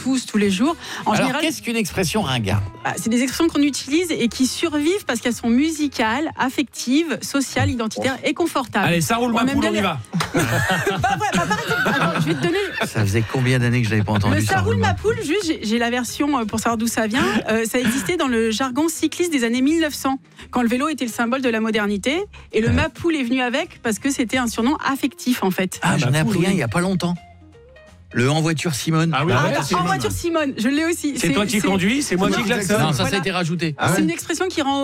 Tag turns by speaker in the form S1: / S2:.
S1: tous les jours. En
S2: Alors,
S1: général,
S2: qu'est-ce qu'une expression ringarde ?
S1: c'est des expressions qu'on utilise et qui survivent parce qu'elles sont musicales, affectives, sociales, identitaires et confortables.
S3: Allez, ça roule ma
S1: aime
S3: poule,
S1: bien
S3: on y va.
S1: par exemple, attends, je vais te donner
S4: Ça faisait combien d'années que je l'avais pas entendu
S1: le
S4: ça
S1: ça roule ma
S4: ma
S1: poule. Juste, j'ai la version pour savoir d'où ça vient. Ça existait dans le jargon cycliste des années 1900, quand le vélo était le symbole de la modernité. Et le ma poule est venu avec parce que c'était un surnom affectif en fait.
S4: Ah, j'en ai appris
S3: poule,
S4: un il y a pas longtemps. Le en voiture Simone.
S3: Ah oui,
S1: En voiture Simone, je l'ai aussi.
S3: c'est toi qui conduis, c'est moi qui klaxonne.
S4: Non, ça
S1: Voilà.
S4: a été rajouté.
S1: C'est une expression qui rend